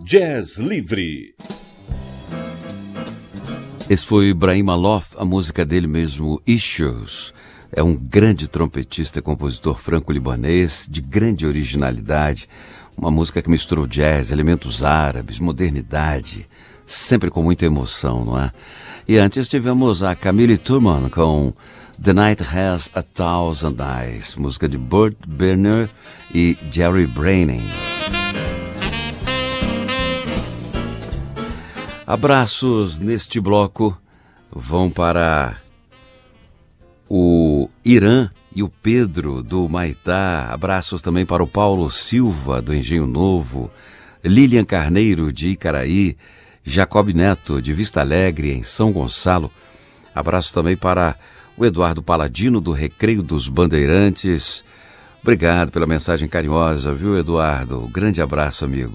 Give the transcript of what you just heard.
Jazz Livre. Esse foi Ibrahim Malouf, a música dele mesmo, Issues. É um grande trompetista e compositor franco-libanês, de grande originalidade. Uma música que misturou jazz, elementos árabes, modernidade, sempre com muita emoção, não é? E antes tivemos a Camille Turman com The Night Has a Thousand Eyes, música de Burt Berner e Jerry Branning. Abraços neste bloco vão para o Irã e o Pedro do Maitá. Abraços também para o Paulo Silva do Engenho Novo, Lilian Carneiro de Icaraí, Jacob Neto de Vista Alegre em São Gonçalo. Abraços também para o Eduardo Paladino do Recreio dos Bandeirantes. Obrigado pela mensagem carinhosa, viu, Eduardo? Grande abraço, amigo.